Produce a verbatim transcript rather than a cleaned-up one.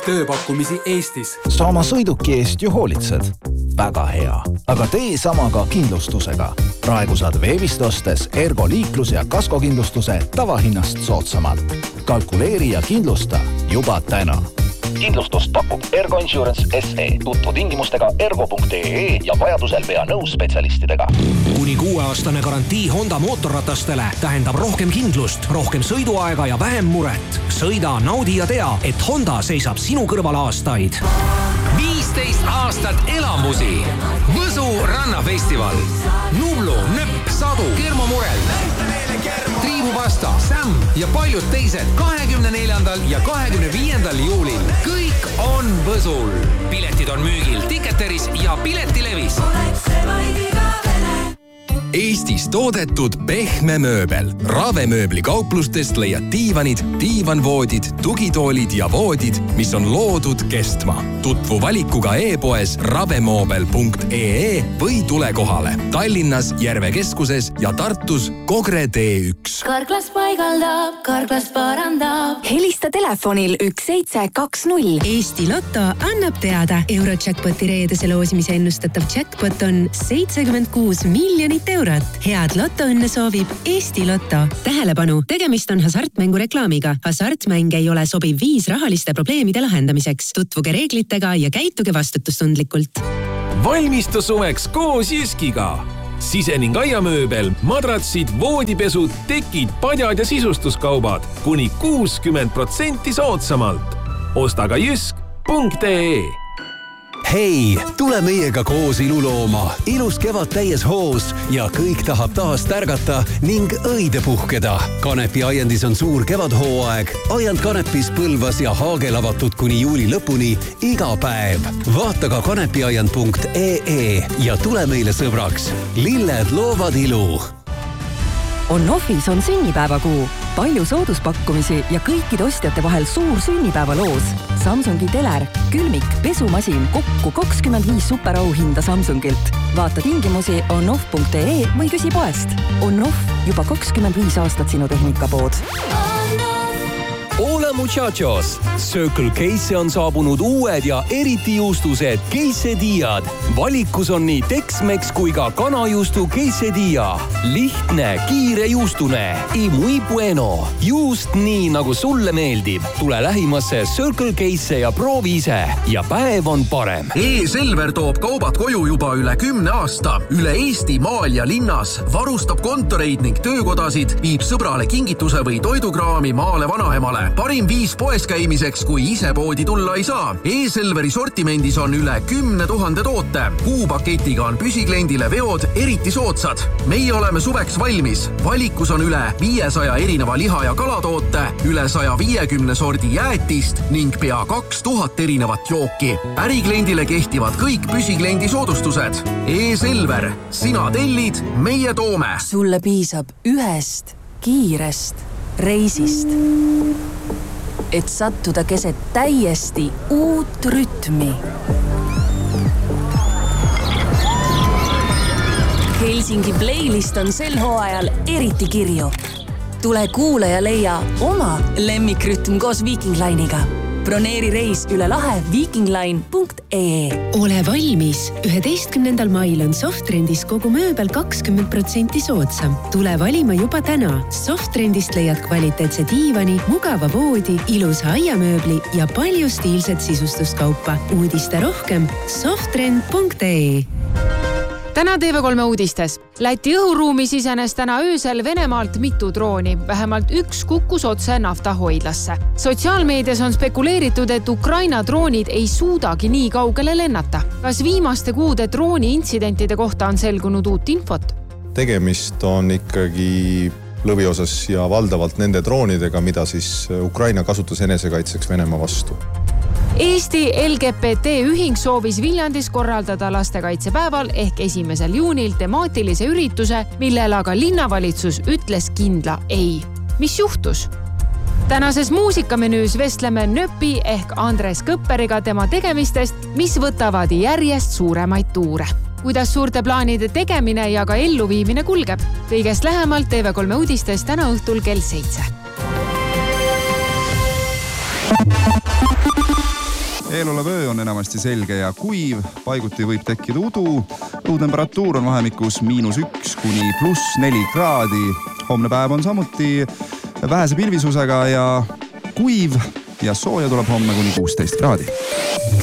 tööpakkumisi Eestis. Sa oma sõiduki eest ju hoolitsed. Väga hea. Aga tee sama ka kindlustusega. Praegu saad veebist ostes Ergo liiklus- ja kaskokindlustuse tavahinnast soodsamalt. Kalkuleeri ja kindlusta juba täna. Kindlustust pakub Ergo Insurance S E. Tutvu tingimustega ergo punkt ee ja vajadusel pea nõus spetsialistidega. Kuni kuueaastane garantii Honda mootorratastele tähendab rohkem kindlust, rohkem sõiduaega ja vähem muret. Sõida, naudi ja tea, et Honda seisab sinu kõrval aastaid. viisteist aastat elamusi. Võsu rannafestival. Nublu, Nöpp, Sadu, Kermo Murel, Triibupasta, Sam ja paljud teised kahekümne neljandal ja kahekümne viiendal juulil. Kõik on Võsul. Piletid on müügil Ticketeris ja Piletilevis. Eestis toodetud pehme mööbel. Ravemööbli kauplustest leiad diivanid, diivanvoodid, tugitoolid ja voodid, mis on loodud kestma. Tutvu valikuga e-poes ravemoobel punkt ee või tule kohale. Tallinnas, Järve keskuses ja Tartus Kogre tee üks. Karklas paigaldab, Karklas parandab. Helista telefonil üks seitse kaks null. Eesti Lotto annab teada. Eurojackpoti reedese loosimise ennustatav jackpot on seitsekümmend kuus miljonit eurot. Head Lottoõnne soovib Eesti Lotto. Tähelepanu, tegemist on hasartmängu reklaamiga. Hasartmäng ei ole sobiv viis rahaliste probleemide lahendamiseks. Tutvuge reeglitega ja käituge vastutustundlikult. Valmistu suveks koos Jyskiga. Sise- ning aiamööbel, madratsid, voodipesud, tekid, padjad ja sisustuskaubad kuni kuuskümmend protsenti soodsamalt. Osta ka jysk punkt ee. Hei, tule meiega koos ilulooma. Ilus kevad täies hoos ja kõik tahab taas tärgata ning õide puhkeda. Kanepi aiandis on suur kevadhooaeg. Aiand Kanepis Põlvas ja Haagel avatud kuni juuli lõpuni iga päev. Vaata ka kanepiaiand punkt ee ja tule meile sõbraks. Lilled loovad ilu. On-Offis on sünnipäevakuu. Palju sooduspakkumisi ja kõikide ostjate vahel suur sünnipäevaloos. Samsungi teler, külmik, pesumasin, kokku kakskümmend viis superauhinda Samsungilt. Vaata tingimusi on-off punkt ee või küsi poest. On-Off juba kakskümmend viis aastat sinu tehnikapood. Ole muchachos! Circle K'sse on saabunud uued ja eriti juustused quesadillad. Valikus on nii Tex-Mex kui ka kanajuustu quesadilla. Lihtne, kiire juustune. Y muy bueno. Juust nii, nagu sulle meeldib. Tule lähimasse Circle K'sse ja proovi ise. Ja päev on parem. E-Selver toob kaubad koju juba üle kümne aasta. Üle Eesti maal ja linnas. Varustab kontoreid ning töökodasid. Viib sõbrale kingituse või toidukraami maale vanaemale. Parim viis poes käimiseks, kui ise poodi tulla ei saa. E-Selveri sortimendis on üle kümne tuhande toote. Kuupaketiga on püsikliendile veod eriti soodsad. Meie oleme suveks valmis. Valikus on üle viiesaja erineva liha- ja kalatoote, üle saja viiekümne sordi jäätist ning pea kaks tuhat erinevat jooki. Ärikliendile kehtivad kõik püsikliendi soodustused. E-Selver. Sina tellid, meie toome. Sulle piisab ühest kiirest reisist, et sattuda keset täiesti uut rütmi. Helsingi playlist on sel hooajal eriti kirju. Tule kuule ja leia oma lemmikrütm koos Viking Line'iga. Broneeri reis üle lahe vikingline punkt ee. Ole valmis! üheteistkümnendal mail on Softrendis kogu mööbel kakskümmend protsenti soodsam. Tule valima juba täna. Softrendist leiad kvaliteetse diivani, mugava voodi, ilusa aiamööbli ja palju stiilset sisustuskaupa. Uudiste rohkem softrend punkt ee. Täna T V kolme uudistes. Läti õhuruumi sisenes täna öösel Venemaalt mitu drooni. Vähemalt üks kukkus otse naftahoidlasse. Sotsiaalmeedias on spekuleeritud, et Ukraina droonid ei suudagi nii kaugele lennata. Kas viimaste kuude drooni intsidentide kohta on selgunud uut infot? Tegemist on ikkagi lõviosas ja valdavalt nende droonidega, mida siis Ukraina kasutas enesekaitseks Venemaa vastu. Eesti L G B T ühing soovis Viljandis korraldada lastekaitsepäeval ehk esimesel juunil temaatilise ürituse, millel aga linnavalitsus ütles kindla ei. Mis juhtus? Tänases muusikamenüüs vestleme Nöpi ehk Andres Kõpperiga tema tegemistest, mis võtavad järjest suuremaid tuure. Kuidas suurte plaanide tegemine ja ka elluviimine kulgeb? Kõigest lähemalt T V kolme uudistes täna õhtul kell seitse. Eelolev öö on enamasti selge ja kuiv, paiguti võib tekkida udu. Õhutemperatuur on vahemikus miinus üks kuni pluss neli kraadi. Homne päev on samuti vähese pilvisusega ja kuiv ja sooja tuleb homme kuni kuusteist kraadi.